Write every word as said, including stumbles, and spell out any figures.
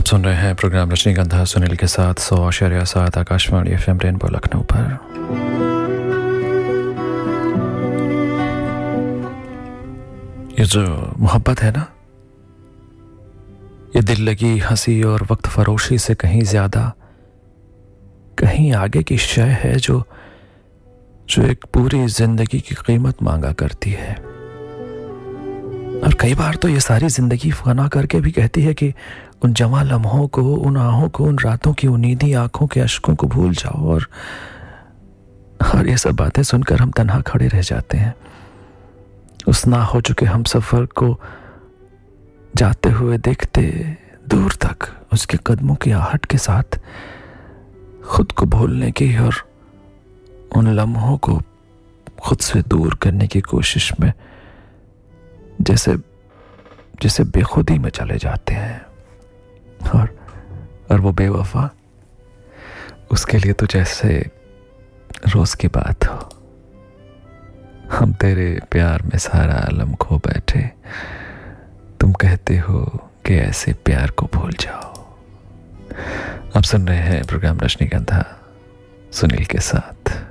आप सुन रहे हैं प्रोग्राम रजनीगंधा सुनील के साथ सौ आशार्य सात आकाशवाणी एफएम रेनबो लखनऊ पर। ये जो मोहब्बत है ना, ये दिल लगी हंसी और वक्त फरोशी से कहीं ज्यादा, कहीं आगे की शय है जो जो एक पूरी जिंदगी की कीमत मांगा करती है। और कई बार तो ये सारी जिंदगी फना करके भी कहती है कि उन जमा लम्हों को, उन आहों को, उन रातों की उन्नीदी आंखों के अश्कों को भूल जाओ। और और ये सब बातें सुनकर हम तन्हा खड़े रह जाते हैं उस ना हो चुके हम सफर को जाते हुए देखते दूर तक, उसके कदमों की आहट के साथ खुद को भूलने की और उन लम्हों को खुद से दूर करने की कोशिश में जैसे जैसे बेखुदी में चले जाते हैं। और और वो बेवफा, उसके लिए तो जैसे रोज की बात हो, हम तेरे प्यार में सारा आलम खो बैठे, तुम कहते हो कि ऐसे प्यार को भूल जाओ। आप सुन रहे हैं प्रोग्राम रजनीगंधा सुनील के साथ।